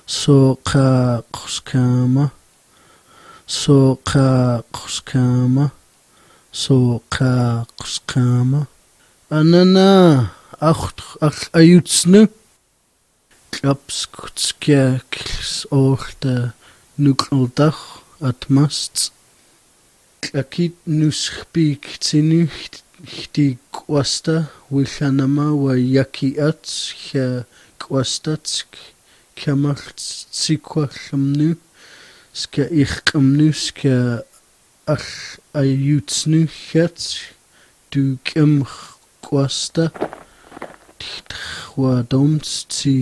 Soqaqskama, soqaqskama, soqaqskama. Anana ayutsnu klapskutskiakls orta nukldag atmast. Akit nuskpik tinucht hti kwasta wilhanama wa yakiat kha kwastatsk kamacht tsikwalmnu ska ikhmnu ska al ayutsnu khat du kem kwasta wa doms